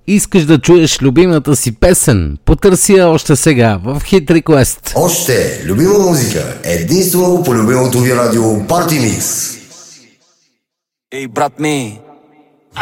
Искаш да чуеш любимата си песен? Потърси я още сега в Hit Request. Още любима музика, единствено по любимото ви радио Party Mix. Ей, брат ми,